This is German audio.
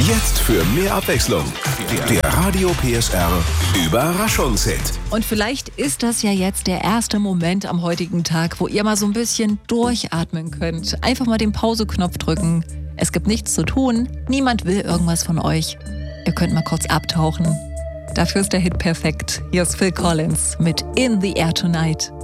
Jetzt für mehr Abwechslung. Der Radio PSR Überraschungshit. Und vielleicht ist das ja jetzt der erste Moment am heutigen Tag, wo ihr mal so ein bisschen durchatmen könnt. Einfach mal den Pause-Knopf drücken. Es gibt nichts zu tun, niemand will irgendwas von euch. Ihr könnt mal kurz abtauchen. Dafür ist der Hit perfekt. Hier ist Phil Collins mit In the Air Tonight.